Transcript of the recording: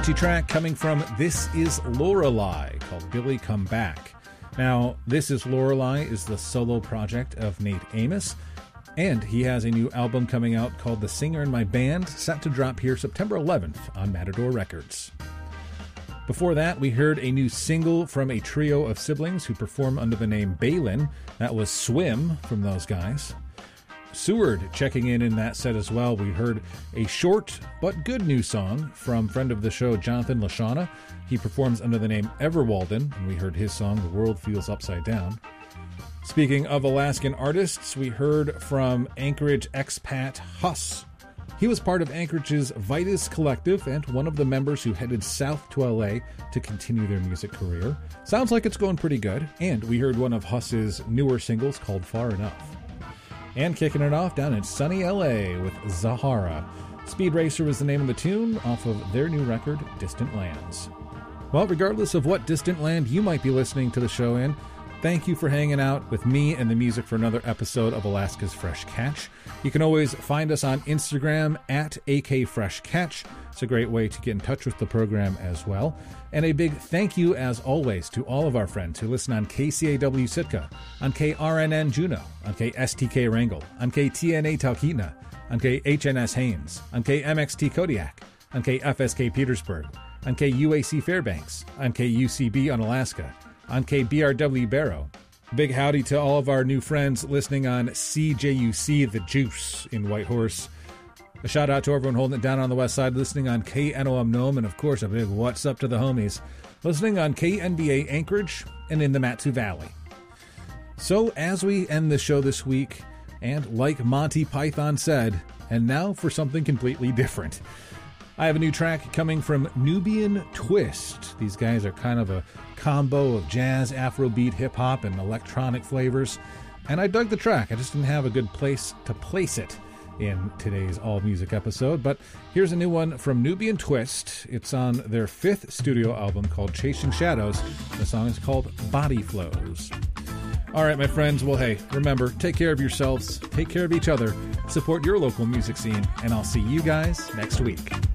Track coming from This Is Lorelei called Billy Come Back. Now, This Is Lorelei is the solo project of Nate Amos, and he has a new album coming out called The Singer in My Band, set to drop here September 11th on Matador Records. Before that, we heard a new single from a trio of siblings who perform under the name Balin. That was Swim from those guys. Seward checking in that set as well. We heard a short but good new song from friend of the show Jonathan LaShawna. He performs under the name Everwalden, and we heard his song The World Feels Upside Down. Speaking of Alaskan artists, we heard from Anchorage expat Huss. He was part of Anchorage's Vitus Collective and one of the members who headed south to LA to continue their music career. Sounds like it's going pretty good, and we heard one of Huss's newer singles called Far Enough. And kicking it off down in sunny LA with Zahara. Speed Racer was the name of the tune off of their new record, Distant Lands. Well, regardless of what distant land you might be listening to the show in, thank you for hanging out with me and the music for another episode of Alaska's Fresh Catch. You can always find us on Instagram at AKFreshCatch. It's a great way to get in touch with the program as well. And a big thank you, as always, to all of our friends who listen on KCAW Sitka, on KRNN Juneau, on KSTK Wrangell, on KTNA Talkeetna, on KHNS Haines, on KMXT Kodiak, on KFSK Petersburg, on KUAC Fairbanks, on KUCB Unalaska, on KBRW Barrow. Big howdy to all of our new friends listening on CJUC The Juice in Whitehorse. A shout out to everyone holding it down on the west side, listening on KNOM Nome, and of course a big what's up to the homies, listening on KNBA Anchorage and in the Matsu Valley. So as we end the show this week, and like Monty Python said, and now for something completely different. I have a new track coming from Nubian Twist. These guys are kind of a combo of jazz, Afrobeat, hip-hop, and electronic flavors. And I dug the track. I just didn't have a good place to place it in today's all-music episode. But here's a new one from Nubian Twist. It's on their 5th studio album called Chasing Shadows. The song is called Body Flows. All right, my friends. Well, hey, remember, take care of yourselves, take care of each other, support your local music scene, and I'll see you guys next week.